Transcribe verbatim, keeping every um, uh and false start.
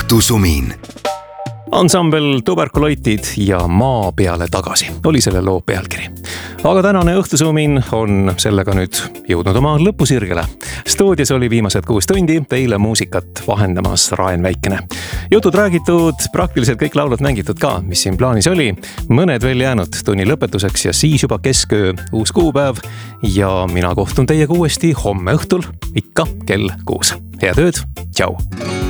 õhtusumin. Ansambel Tuberkuloitid ja Maa peale tagasi oli selle loo pealkiri. Aga tänane õhtusumin on sellega nüüd jõudnud oma lõpusirgele. Stuudios oli viimased kuus tundi teile muusikat vahendamas Raen Väikene. Jutud räägitud, praktiliselt kõik laulud mängitud ka, mis siin plaanis oli. Mõned veel jäänud tunni lõpetuseks ja siis juba kesköö uus kuupäev. Ja mina kohtun teiega uuesti homme õhtul, ikka kell kuus. Head ööd, tšau!